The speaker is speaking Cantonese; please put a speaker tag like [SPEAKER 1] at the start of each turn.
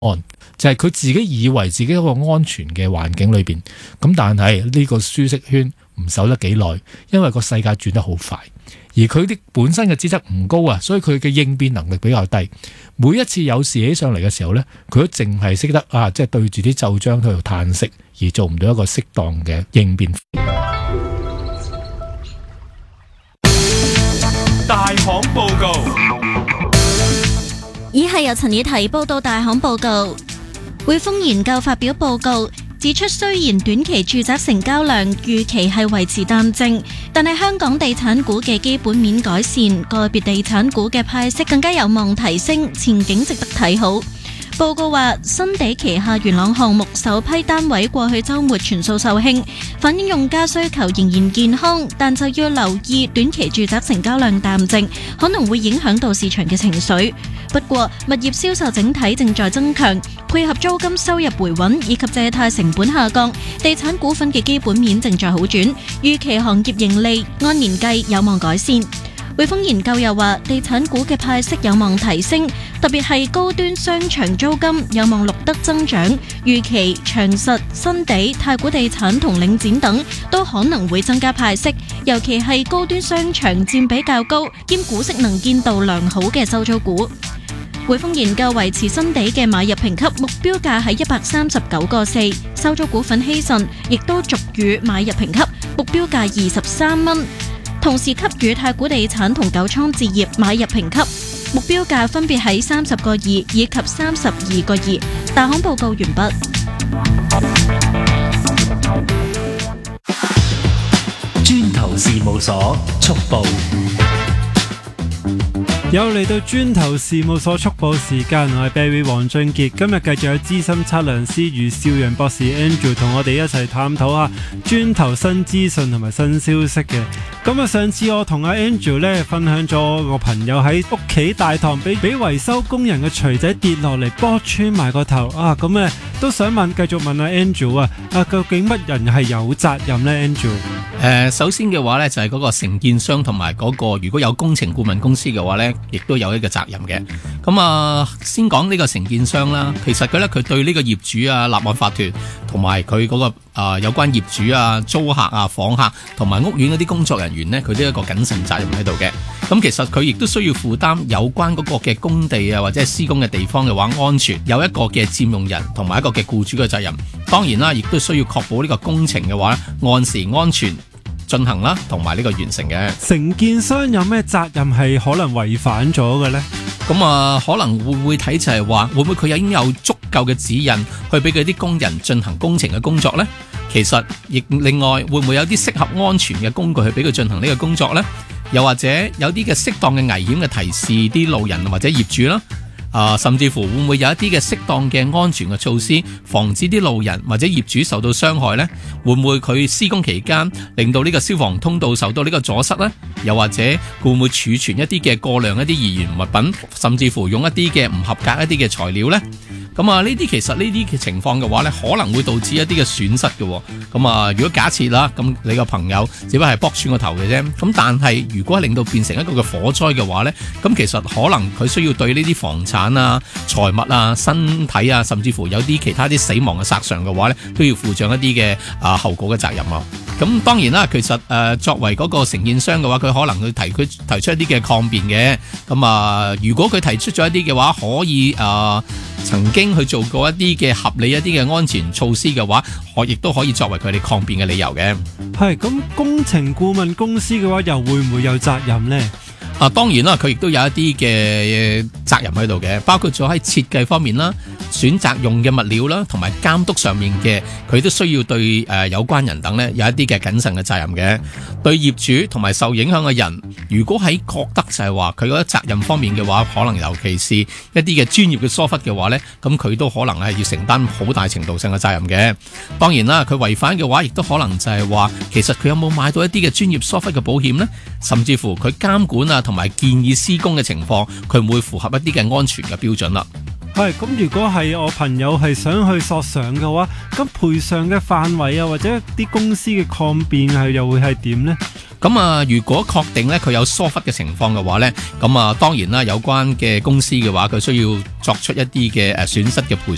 [SPEAKER 1] 安，就係佢自己以為自己一個安全嘅環境裏邊，咁但係呢個舒適圈唔守得幾耐，因為個世界轉得好快，而佢啲本身嘅資質唔高啊，所以佢嘅應變能力比較低。每一次有事起上嚟嘅時候呢，佢都淨係識得即係對住啲奏章喺度嘆息，而做唔到一個適當嘅應變。
[SPEAKER 2] 大行報告。
[SPEAKER 3] 以下由陳以提報道大行報告。匯豐研究發表報告指出，雖然短期住宅成交量預期係維持淡靜，但係香港地產股嘅基本面改善，個別地產股嘅派息更加有望提升，前景值得睇好。報告話，新地旗下元朗項目首批單位過去週末全數售罄，反映用家需求仍然健康，但就要留意短期住宅成交量淡靜，可能會影響到市場嘅情緒。不過，物業銷售整體正在增強，配合租金收入回穩以及借貸成本下降，地產股份嘅基本面正在好轉，預期行業盈利按年計有望改善。匯豐研究又話，地產股嘅派息有望提升，特別係高端商場租金有望錄得增長，預期長實、新地、太古地產同領展等都可能會增加派息，尤其係高端商場佔比較高，兼股息能見度良好嘅收租股。匯豐研究維持新地嘅買入評級目標價喺139.4，收租股份希慎亦都續予買入評級目標價23蚊。同時給予太古地產同九倉置業買入評級，目標價分別喺30.2以及32.2。大行報告完畢。
[SPEAKER 4] 磚頭事務所速報。
[SPEAKER 5] 又嚟到磚頭事務所速報時間，我係 Barry 黃俊傑，今日繼續有資深測量師余少陽博士 Andrew 同我哋一齊探討下磚頭新資訊同埋新消息嘅。咁上次我同阿 Andrew 咧分享咗我個朋友喺屋企大堂俾維修工人嘅錘仔跌落嚟，剝穿埋個頭啊！咁都想繼續問阿 Andrew 究竟乜人係有責任呢 Andrew？
[SPEAKER 6] 首先嘅話呢，就係嗰個承建商同埋嗰個如果有工程顧問公司嘅話呢，亦都有一個責任嘅。咁先講呢個承建商啦，其實佢對呢個業主啊、立案法團同埋佢嗰個有關業主啊、租客啊、訪客同埋屋苑嗰啲工作人員呢，佢都有一個謹慎責任喺度嘅。咁其實佢亦都需要負擔有關嗰個嘅工地啊或者係施工嘅地方嘅話安全，有一個嘅佔用人同埋一個嘅僱主嘅責任。當然啦，亦都需要確保呢個工程嘅話按時安全進行啦，同埋呢個完成嘅。
[SPEAKER 5] 承建商有咩責任係可能違反咗嘅呢？
[SPEAKER 6] 咁可能會睇就係話，會唔會佢已經有足夠嘅指引去俾佢啲工人進行工程嘅工作呢？其實亦另外會唔會有啲適合安全嘅工具去俾佢進行呢個工作呢？又或者有啲嘅適當嘅危險嘅提示啲路人或者業主啦？甚至乎會唔會有一啲嘅適當嘅安全嘅措施，防止啲路人或者業主受到傷害呢？會唔會佢施工期間令到呢個消防通道受到呢個阻塞呢？又或者會唔會儲存一啲嘅過量一啲易燃物品，甚至乎用一啲嘅唔合格一啲嘅材料呢？咁呢啲其實呢啲嘅情況嘅話呢，可能會導致一啲嘅損失嘅。咁如果假設啦，咁你個朋友只不過係剝穿個頭嘅啫，咁但係如果令到變成一個嘅火災嘅話呢，咁其實可能佢需要對呢啲房產啊、財物啊、身體啊，甚至乎有啲其他啲死亡嘅殺傷嘅話呢，都要負上一啲嘅後果嘅責任啊。咁當然啦，其實作為嗰個承建商嘅話，佢可能佢提出一啲嘅抗辯嘅。咁如果佢提出咗一啲嘅話，可以曾經去做過一啲嘅合理一啲嘅安全措施嘅話，我亦都可以作為佢哋抗辯嘅理由嘅。
[SPEAKER 5] 係咁，工程顧問公司嘅話，又會唔會有責任呢？
[SPEAKER 6] 當然啦，佢亦都有一啲嘅責任喺度嘅，包括咗喺設計方面啦、選擇用嘅物料啦，同埋監督上面嘅，佢都需要對有關人等呢有一啲嘅謹慎嘅責任嘅。對業主同埋受影響嘅人，如果喺覺得就係話佢嗰個責任方面嘅話，可能尤其是一啲嘅專業嘅疏忽嘅話呢，咁佢都可能係要承擔好大程度性嘅責任嘅。當然啦，佢違反嘅話，亦都可能就係話，其實佢有冇買到一啲嘅專業疏忽嘅保險呢？甚至乎佢監管啊同埋建議施工嘅情況，佢唔會符合一啲嘅安全嘅標準啦。
[SPEAKER 5] 係咁，如果係我朋友係想去索償嘅話，咁賠償嘅範圍啊，或者啲公司嘅抗辯又會係點呢？
[SPEAKER 6] 咁如果確定咧佢有疏忽嘅情況嘅話咧，咁當然啦，有關嘅公司嘅話，佢需要作出一啲嘅損失嘅賠